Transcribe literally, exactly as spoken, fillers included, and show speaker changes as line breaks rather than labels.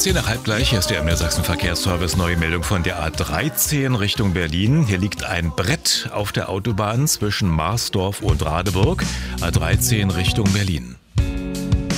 Zehn nach halb gleich, hier ist der M D R Sachsen Verkehrsservice. Neue Meldung von der A dreizehn Richtung Berlin. Hier liegt ein Brett auf der Autobahn zwischen Marsdorf und Radeburg. A dreizehn Richtung Berlin.